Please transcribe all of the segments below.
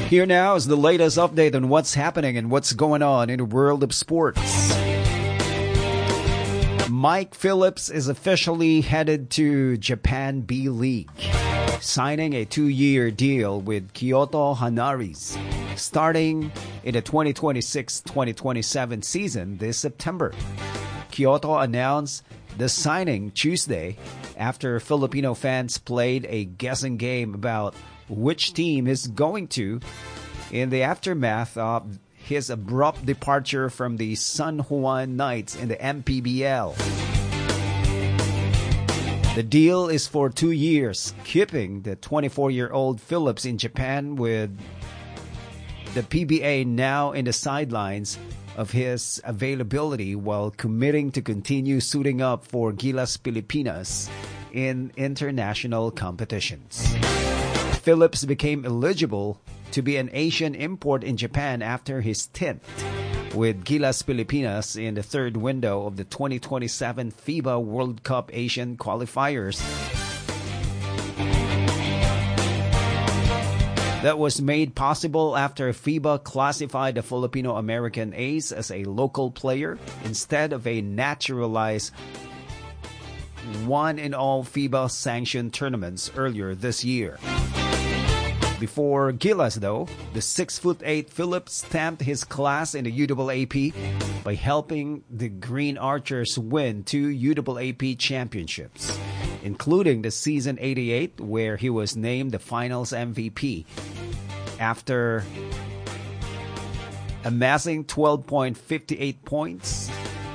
Here now is the latest update on what's happening and what's going on in the world of sports. Mike Phillips is officially headed to Japan B-League, signing a 2-year deal with Kyoto Hanaris, starting in the 2026-2027 season this September. Kyoto announced the signing Tuesday after Filipino fans played a guessing game about which team is going to in the aftermath of his abrupt departure from the San Juan Knights in the MPBL. The deal is for 2 years, keeping the 24-year-old Phillips in Japan with the PBA now in the sidelines of his availability while committing to continue suiting up for Gilas Pilipinas in international competitions. Phillips became eligible to be an Asian import in Japan after his stint with Gilas Pilipinas in the third window of the 2027 FIBA World Cup Asian qualifiers. That was made possible after FIBA classified the Filipino-American ace as a local player instead of a naturalized one in all FIBA-sanctioned tournaments earlier this year. Before Gilas, though, the 6'8" Phillips stamped his class in the UAAP by helping the Green Archers win 2 UAAP championships, including the season 88, where he was named the finals MVP after amassing 12.58 points,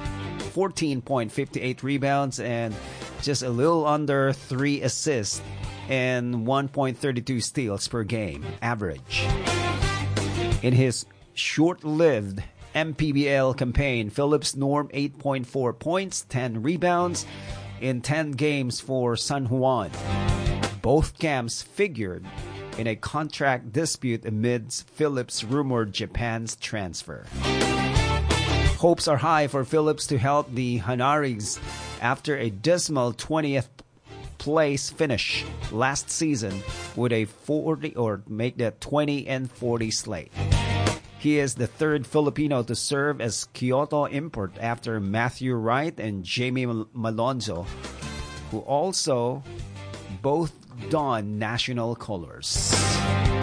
14.58 rebounds, and just a little under 3 assists and 1.32 steals per game average. In his short-lived MPBL campaign, Phillips normed 8.4 points, 10 rebounds in 10 games for San Juan. Both camps figured in a contract dispute amidst Phillips' rumored Japan's transfer. Hopes are high for Phillips to help the Hanaris after a dismal 20th place finish last season with a 40 or make that 20-40 slate. He is the third Filipino to serve as Kyoto import after Matthew Wright and Jamie Malonzo, who also both don national colors.